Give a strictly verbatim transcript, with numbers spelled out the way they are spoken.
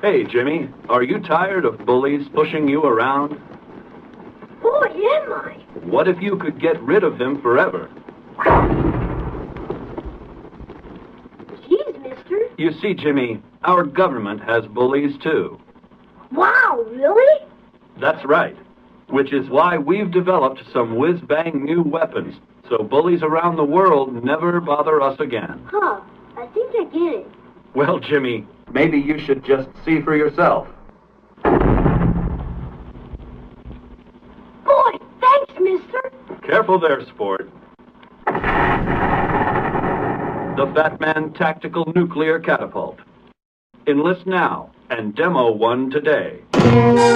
Hey, Jimmy, are you tired of bullies pushing you around? Boy, am I. What if you could get rid of them forever? Geez, mister. You see, Jimmy, our government has bullies too. Wow, really? That's right. Which is why we've developed some whiz-bang new weapons, so bullies around the world never bother us again. Huh, I think I get it. Well, Jimmy, maybe you should just see for yourself. Boy, thanks, mister. Careful there, sport. The Fat Man Tactical Nuclear Catapult. Enlist now and demo one today.